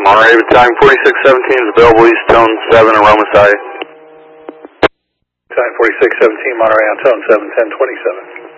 Monterey, battalion 4617 is available east, tone 7, Aroma Side. Battalion 4617, Monterey on tone 7, 1027.